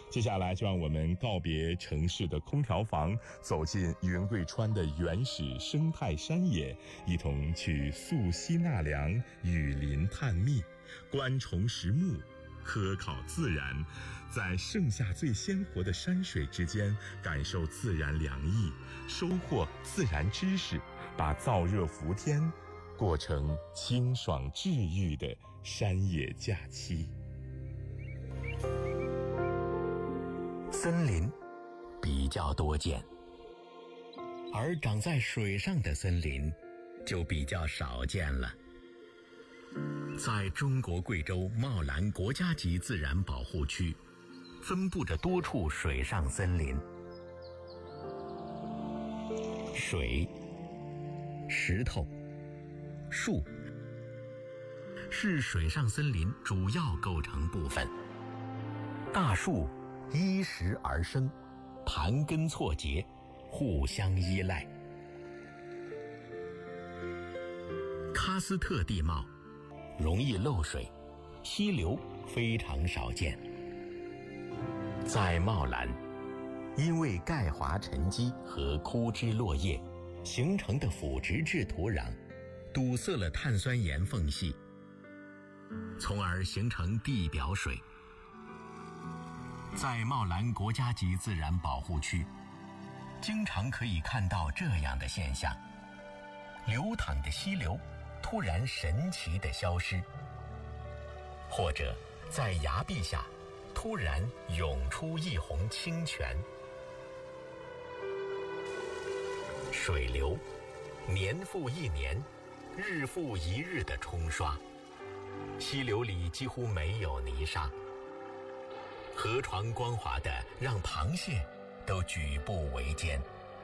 接下来就让我们告别城市的空调房，走进云贵川的原始生态山野，一同去溯溪纳凉、雨林探秘、观虫识木、科考自然，在盛夏最鲜活的山水之间感受自然凉意，收获自然知识，把燥热伏天过成清爽治愈的山野假期。 森林比较多见，而长在水上的森林就比较少见了。在中国贵州茂兰国家级自然保护区，分布着多处水上森林。水、石头、树是水上森林主要构成部分。大树依石而生，盘根错节，互相依赖。喀斯特地貌容易漏水，溪流非常少见。在茂兰，因为钙华沉积和枯枝落叶形成的腐殖质土壤堵塞了碳酸盐缝隙，从而形成地表水。在茂兰国家级自然保护区，经常可以看到这样的现象：流淌的溪流突然神奇地消失，或者在崖壁下突然涌出一泓清泉。水流年复一年，日复一日的冲刷，溪流里几乎没有泥沙，河床光滑的让螃蟹都举步维艰。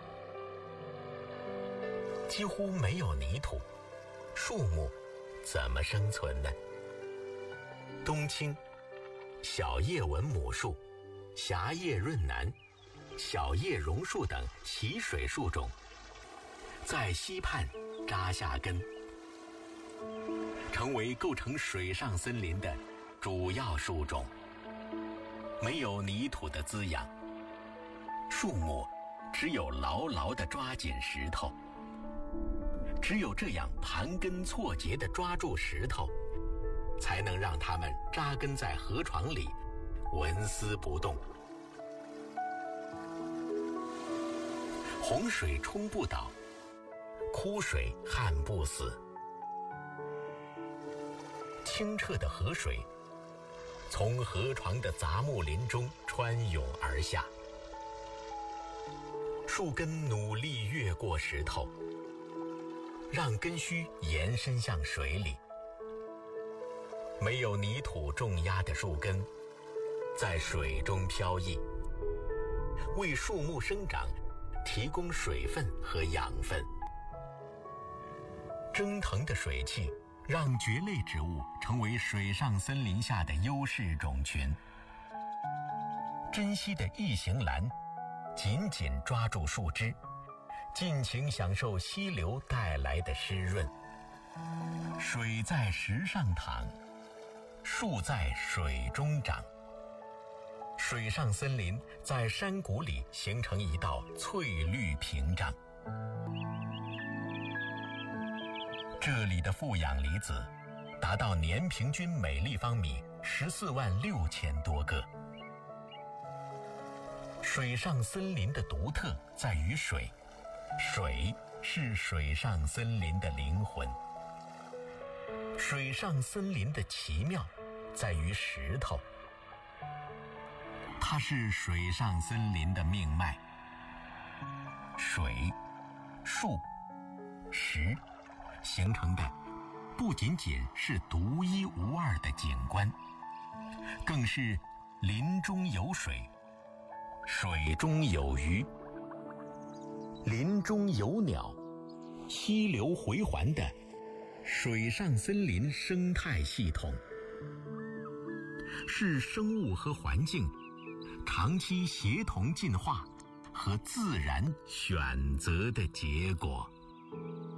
几乎没有泥土，树木怎么生存呢？冬青、小叶文母树、狭叶润楠、小叶榕树等习水树种在溪畔扎下根，成为构成水上森林的主要树种。没有泥土的滋养，树木只有牢牢地抓紧石头，只有这样盘根错节地抓住石头，才能让它们扎根在河床里，纹丝不动。洪水冲不倒，枯水旱不死。清澈的河水从河床的杂木林中穿涌而下，树根努力越过石头，让根须延伸向水里。没有泥土重压的树根在水中飘逸，为树木生长提供水分和养分。蒸腾的水汽让蕨类植物成为水上森林下的优势种群。珍稀的异形兰紧紧抓住树枝，尽情享受溪流带来的湿润。水在石上躺，树在水中长。水上森林在山谷里形成一道翠绿屏障。这里的负氧离子达到年平均每立方米146000多个。水上森林的独特在于水，水是水上森林的灵魂。水上森林的奇妙在于石头，它是水上森林的命脉。水、树、石形成的不仅仅是独一无二的景观，更是林中有水，水中有鱼，林中有鸟，溪流回环的水上森林生态系统，是生物和环境长期协同进化和自然选择的结果。